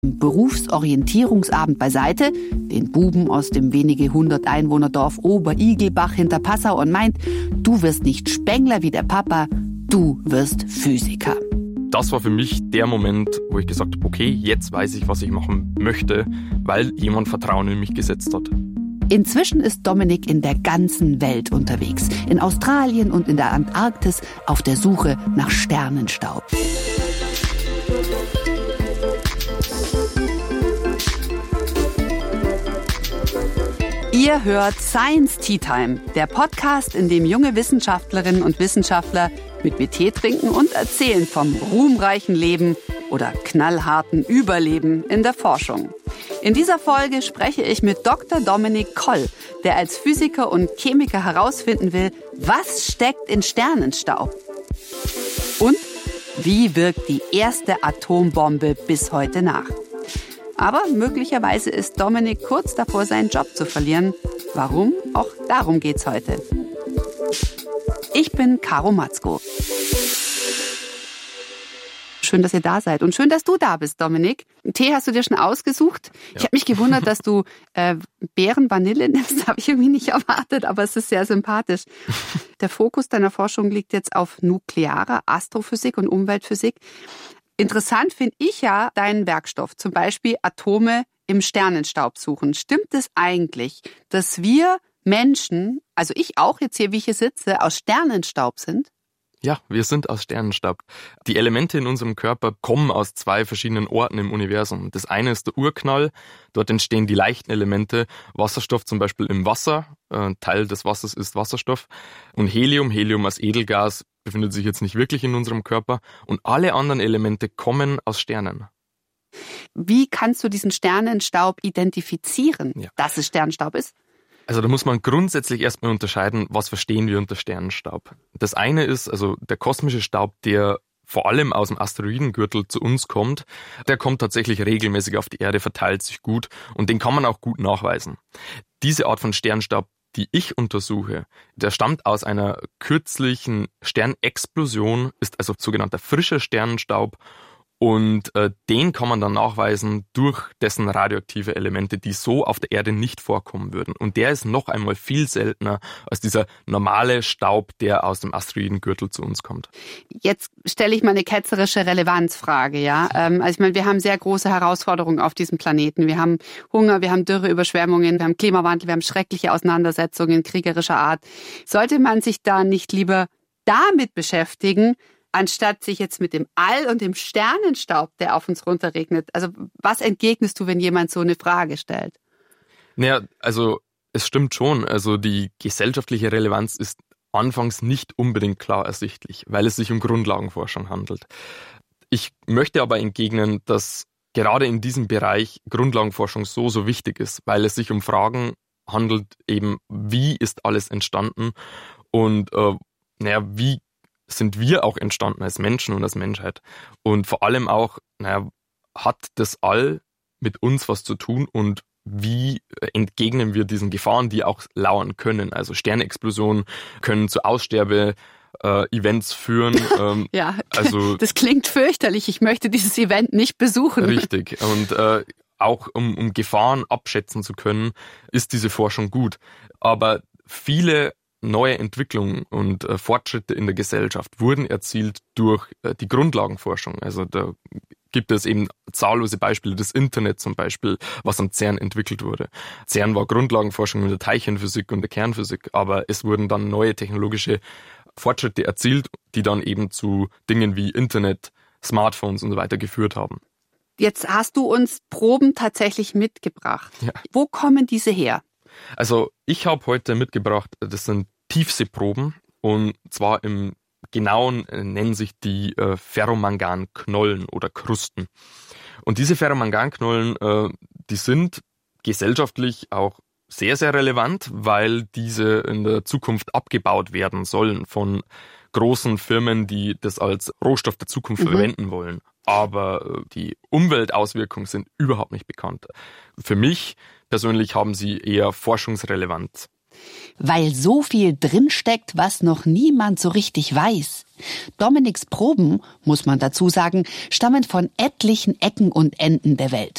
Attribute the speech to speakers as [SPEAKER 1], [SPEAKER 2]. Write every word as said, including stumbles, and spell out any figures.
[SPEAKER 1] Berufsorientierungsabend beiseite, den Buben aus dem wenige hundert Einwohnerdorf Oberigelbach hinter Passau und meint, du wirst nicht Spengler wie der Papa, du wirst Physiker.
[SPEAKER 2] Das war für mich der Moment, wo ich gesagt habe, okay, jetzt weiß ich, was ich machen möchte, weil jemand Vertrauen in mich gesetzt hat.
[SPEAKER 1] Inzwischen ist Dominik in der ganzen Welt unterwegs, in Australien und in der Antarktis auf der Suche nach Sternenstaub. Ihr hört Science Tea Time, der Podcast, in dem junge Wissenschaftlerinnen und Wissenschaftler mit mir Tee trinken und erzählen vom ruhmreichen Leben oder knallharten Überleben in der Forschung. In dieser Folge spreche ich mit Doktor Dominik Koll, der als Physiker und Chemiker herausfinden will, was steckt in Sternenstaub und wie wirkt die erste Atombombe bis heute nach. Aber möglicherweise ist Dominik kurz davor, seinen Job zu verlieren. Warum? Auch darum geht's heute. Ich bin Caro Matzko. Schön, dass ihr da seid. Und schön, dass du da bist, Dominik. Einen Tee hast du dir schon ausgesucht? Ja. Ich habe mich gewundert, dass du äh, Beeren-Vanille nimmst. Habe ich irgendwie nicht erwartet, aber es ist sehr sympathisch. Der Fokus deiner Forschung liegt jetzt auf nuklearer Astrophysik und Umweltphysik. Interessant finde ich ja deinen Werkstoff, zum Beispiel Atome im Sternenstaub suchen. Stimmt es eigentlich, dass wir Menschen, also ich auch jetzt hier, wie ich hier sitze, aus Sternenstaub sind?
[SPEAKER 2] Ja, wir sind aus Sternenstaub. Die Elemente in unserem Körper kommen aus zwei verschiedenen Orten im Universum. Das eine ist der Urknall, dort entstehen die leichten Elemente, Wasserstoff zum Beispiel im Wasser, ein Teil des Wassers ist Wasserstoff, und Helium, Helium als Edelgas, befindet sich jetzt nicht wirklich in unserem Körper, und alle anderen Elemente kommen aus Sternen.
[SPEAKER 1] Wie kannst du diesen Sternenstaub identifizieren,
[SPEAKER 2] ja.
[SPEAKER 1] dass es Sternenstaub ist?
[SPEAKER 2] Also da muss man grundsätzlich erstmal unterscheiden, was verstehen wir unter Sternenstaub. Das eine ist, also der kosmische Staub, der vor allem aus dem Asteroidengürtel zu uns kommt, der kommt tatsächlich regelmäßig auf die Erde, verteilt sich gut und den kann man auch gut nachweisen. Diese Art von Sternenstaub, die ich untersuche, der stammt aus einer kürzlichen Sternexplosion, ist also sogenannter frischer Sternenstaub, und äh, den kann man dann nachweisen durch dessen radioaktive Elemente, die so auf der Erde nicht vorkommen würden. Und der ist noch einmal viel seltener als dieser normale Staub, der aus dem Asteroidengürtel zu uns kommt.
[SPEAKER 1] Jetzt stelle ich mal eine ketzerische Relevanzfrage, ja. Ähm, also ich meine, wir haben sehr große Herausforderungen auf diesem Planeten. Wir haben Hunger, wir haben Dürre, Überschwemmungen, wir haben Klimawandel, wir haben schreckliche Auseinandersetzungen kriegerischer Art. Sollte man sich da nicht lieber damit beschäftigen, anstatt sich jetzt mit dem All und dem Sternenstaub, der auf uns runterregnet? Also was entgegnest du, wenn jemand so eine Frage stellt?
[SPEAKER 2] Naja, also es stimmt schon. Also die gesellschaftliche Relevanz ist anfangs nicht unbedingt klar ersichtlich, weil es sich um Grundlagenforschung handelt. Ich möchte aber entgegnen, dass gerade in diesem Bereich Grundlagenforschung so, so wichtig ist, weil es sich um Fragen handelt, eben wie ist alles entstanden und äh, naja, wie sind wir auch entstanden als Menschen und als Menschheit. Und vor allem auch, naja, hat das All mit uns was zu tun und wie entgegnen wir diesen Gefahren, die auch lauern können. Also Sternexplosionen können zu Aussterbe-Events führen. Ähm,
[SPEAKER 1] ja,
[SPEAKER 2] also,
[SPEAKER 1] das klingt fürchterlich. Ich möchte dieses Event nicht besuchen.
[SPEAKER 2] Richtig. Und äh, auch um, um Gefahren abschätzen zu können, ist diese Forschung gut. Aber viele neue Entwicklungen und äh, Fortschritte in der Gesellschaft wurden erzielt durch äh, die Grundlagenforschung. Also da gibt es eben zahllose Beispiele, das Internet zum Beispiel, was am CERN entwickelt wurde. CERN war Grundlagenforschung in der Teilchenphysik und der Kernphysik, aber es wurden dann neue technologische Fortschritte erzielt, die dann eben zu Dingen wie Internet, Smartphones und so weiter geführt haben.
[SPEAKER 1] Jetzt hast du uns Proben tatsächlich mitgebracht. Ja. Wo kommen diese her?
[SPEAKER 2] Also ich habe heute mitgebracht, das sind Tiefseeproben, und zwar im Genauen nennen sich die äh, Ferromanganknollen oder Krusten. Und diese Ferromanganknollen, äh, die sind gesellschaftlich auch sehr, sehr relevant, weil diese in der Zukunft abgebaut werden sollen von großen Firmen, die das als Rohstoff der Zukunft mhm. verwenden wollen. Aber die Umweltauswirkungen sind überhaupt nicht bekannt. Für mich persönlich haben sie eher Forschungsrelevanz.
[SPEAKER 1] Weil so viel drinsteckt, was noch niemand so richtig weiß. Dominiks Proben, muss man dazu sagen, stammen von etlichen Ecken und Enden der Welt.